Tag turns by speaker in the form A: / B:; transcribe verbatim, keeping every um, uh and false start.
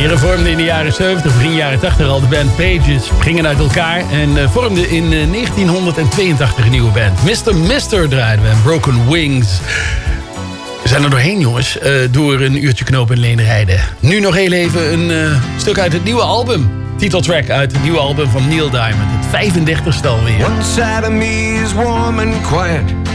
A: heren vormden in de jaren zeventig, begin jaren tachtig al de band Pages. Gingen uit elkaar en uh, vormden in uh, negentienhonderdtweeëntachtig een nieuwe band. mister Mister draaiden we en Broken Wings. We zijn er doorheen, jongens, uh, door een uurtje knopen en leen rijden. Nu nog heel even een uh, stuk uit het nieuwe album. Titeltrack uit het nieuwe album van Neil Diamond. Het vijfendertigste alweer.
B: One side of me is warm and quiet.